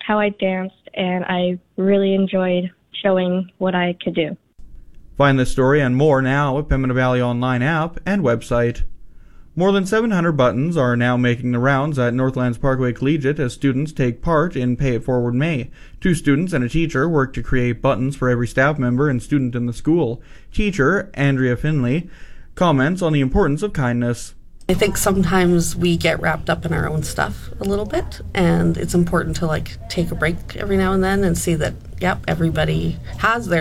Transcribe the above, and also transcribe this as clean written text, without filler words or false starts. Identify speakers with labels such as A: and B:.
A: how I danced, and I really enjoyed showing what I could do.
B: Find this story and more now at Pembina Valley Online app and website. More than 700 buttons are now making the rounds at Northlands Parkway Collegiate as students take part in Pay It Forward May. 2 students and a teacher work to create buttons for every staff member and student in the school. Teacher Andrea Finley comments on the importance of kindness.
C: I think sometimes we get wrapped up in our own stuff a little bit, and it's important to take a break every now and then and see that, yep, everybody has their